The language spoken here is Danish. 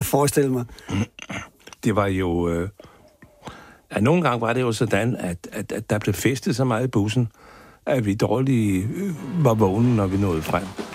forestille mig. Det var jo... nogle gange var det jo sådan, at der blev festet så meget i bussen, at vi dårligt var vågne, når vi nåede frem.